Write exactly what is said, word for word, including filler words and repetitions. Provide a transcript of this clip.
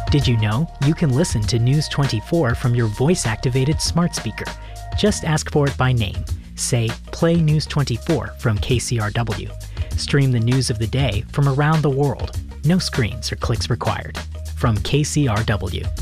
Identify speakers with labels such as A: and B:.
A: Did you know you can listen to News twenty-four from your voice-activated smart speaker? Just ask for it by name. Say, play News twenty-four from K C R W. Stream the news of the day from around the world. No screens or clicks required. From K C R W.